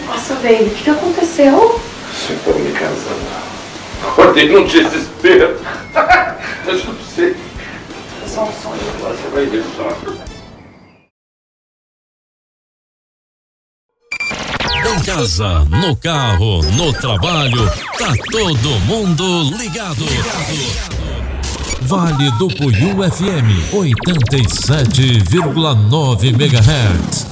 Nossa, velho, o que aconteceu? Você tá me casando. Acordei num desespero. Eu não sei. É só um sonho. Agora você vai ver só. Em casa, no carro, no trabalho, tá todo mundo ligado. Vale do Puiú FM 87,9 MHz.